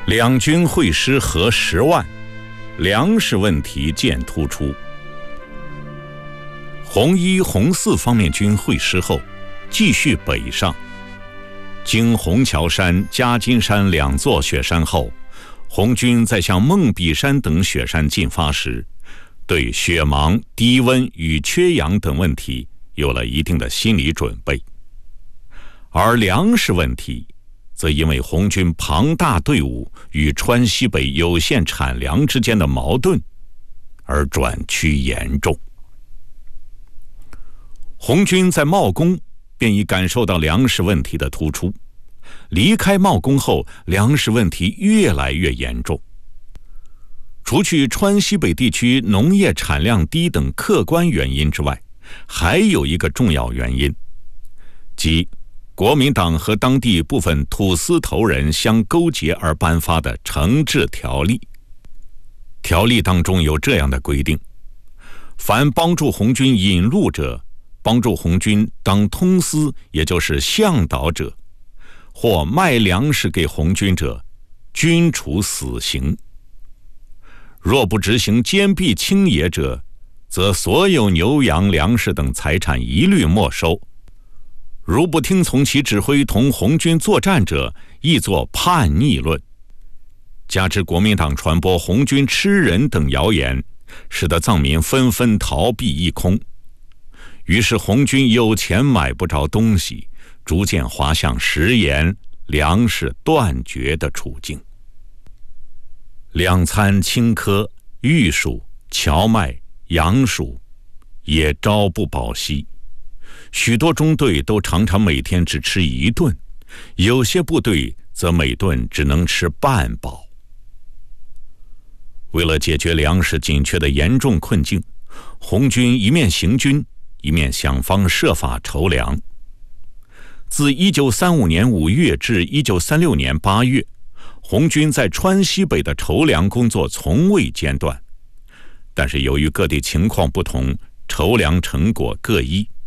两军会师合10万，粮食问题渐突出。红一、红四方面军会师后，继续北上，经虹桥山、夹金山2座雪山后，红军在向梦比山等雪山进发时，对雪盲、低温与缺氧等问题有了一定的心理准备。而粮食问题则因为红军庞大队伍与川西北有限产粮之间的矛盾而转趋严重。红军在茂功便已感受到粮食问题的突出，离开茂功后，粮食问题越来越严重。除去川西北地区农业产量低等客观原因之外，还有一个重要原因，即国民党和当地部分土司头人相勾结而颁发的惩治条例。条例当中有这样的规定：凡帮助红军引路者，帮助红军当通司，也就是向导者，或卖粮食给红军者，均处死刑。若不执行坚壁清野者，则所有牛羊粮食等财产一律没收。如不听从其指挥同红军作战者，亦作叛逆论。加之国民党传播红军吃人等谣言，使得藏民纷纷逃避一空。于是红军有钱买不着东西，逐渐滑向食盐、粮食断绝的处境。两餐青稞、玉薯、荞麦、洋薯也朝不保夕，许多中队都常常每天只吃1顿，有些部队则每顿只能吃半饱。为了解决粮食紧缺的严重困境，红军一面行军，一面想方设法筹粮。自1935年5月至1936年8月，红军在川西北的筹粮工作从未间断，但是由于各地情况不同，筹粮成果各异。